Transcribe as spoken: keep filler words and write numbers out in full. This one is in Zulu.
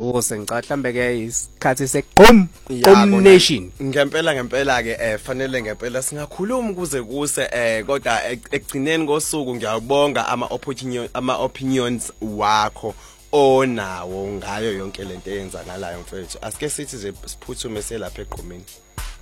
sivuse ngicabanga mhlambe ke isikhathi seqom qom nation. Ngempela ngempela ke eh fanele ngempela singakhuluma kuze kuse eh kodwa ekugcineni kosuku ngiyabonga ama opinion ama opinions wakho onawo ngayo yonke lento eyenzakalayo mfethu. Asike sithi siphuthume selapha eqhomeni.